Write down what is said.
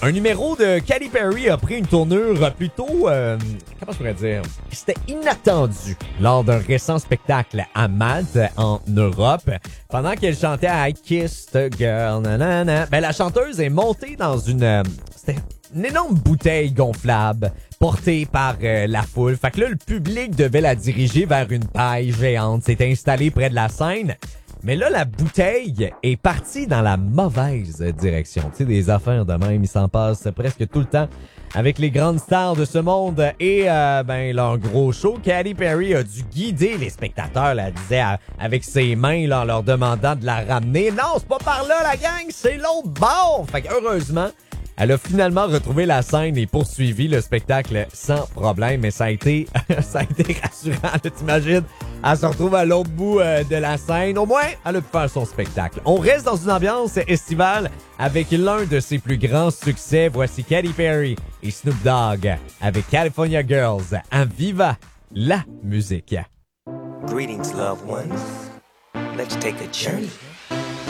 Un numéro de Katy Perry a pris une tournure plutôt, comment je pourrais dire, c'était inattendu lors d'un récent spectacle à Malte, en Europe. Pendant qu'elle chantait I Kissed a Girl, nanana, ben la chanteuse est montée dans c'était une énorme bouteille gonflable portée par la foule. Fait que là, le public devait la diriger vers une paille géante. S'était installé près de la scène. Mais là, la bouteille est partie dans la mauvaise direction. Tu sais, des affaires de même, il s'en passe presque tout le temps avec les grandes stars de ce monde et leur gros show. Katy Perry a dû guider les spectateurs, là, elle disait, avec ses mains là, en leur demandant de la ramener. Non, c'est pas par là, la gang, c'est l'autre bord! Fait que heureusement, elle a finalement retrouvé la scène et poursuivi le spectacle sans problème, mais ça a été rassurant, là, t'imagines? Elle se retrouve à l'autre bout de la scène. Au moins, elle a pu faire son spectacle. On reste dans une ambiance estivale avec l'un de ses plus grands succès. Voici Katy Perry et Snoop Dogg avec California Girls. En viva la musique. Greetings, loved ones. Let's take a journey